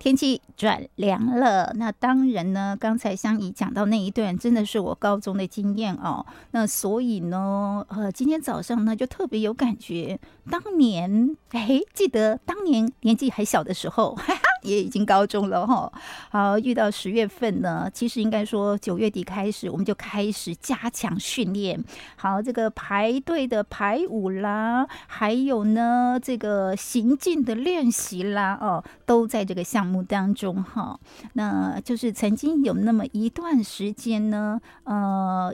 天气转凉了，那当然呢，刚才香怡讲到那一段，真的是我高中的经验哦。那所以呢，今天早上呢就特别有感觉。当年，记得当年年纪还小的时候，哈哈，也已经高中了哈。好，遇到10月份呢，其实应该说9月底开始，我们就开始加强训练。好，这个排队的排舞啦，还有呢这个行进的练习啦，哦，都在这个项目当中哈。那就是曾经有那么一段时间呢，